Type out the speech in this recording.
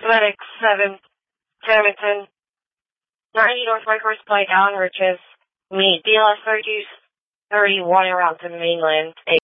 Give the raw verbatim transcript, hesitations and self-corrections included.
Medic seven, Hamilton, ninety North Records by Alan Riches, meet D L S thirty-one around to mainland.